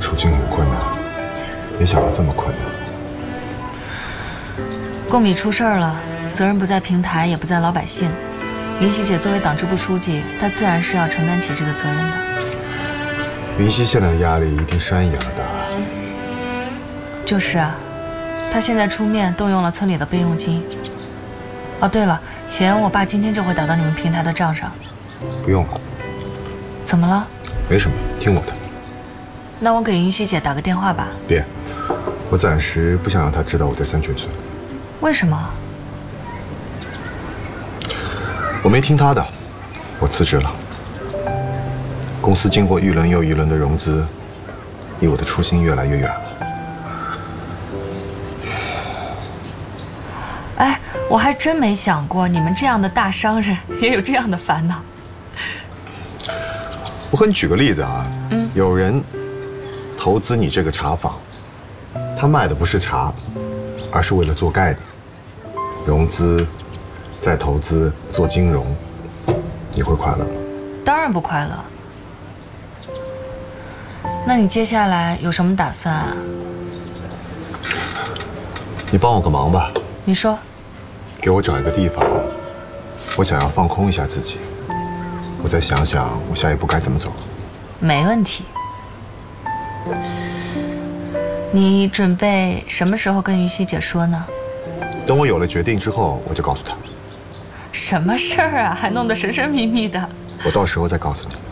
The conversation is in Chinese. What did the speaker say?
处境很困难，没想到这么困难。 贡米出事儿了，责任不在平台，也不在老百姓。云溪姐作为党支部书记，她自然是要承担起这个责任的。 云溪现在的压力一定山一样的大。 就是啊，她现在出面动用了村里的备用金。哦，对了，钱我爸今天就会打到你们平台的账上。 不用了。 怎么了？ 没什么，听我的。 那我给云溪姐打个电话吧。 别，我暂时不想让她知道我在三泉村。 为什么？ 我没听她的，我辞职了。公司经过一轮又一轮的融资，离我的初心越来越远了。 哎，我还真没想过你们这样的大商人也有这样的烦恼。 我和你举个例子啊，有人投资你这个茶坊，他卖的不是茶，而是为了做概念，融资，再投资做金融，你会快乐吗？ 当然不快乐。那你接下来有什么打算啊？ 你帮我个忙吧。 你说。 给我找一个地方，我想要放空一下自己，我再想想我下一步该怎么走。 没问题。你准备什么时候跟于西姐说呢？ 等我有了决定之后，我就告诉她。 什么事儿啊，还弄得神神秘秘的。 我到时候再告诉你。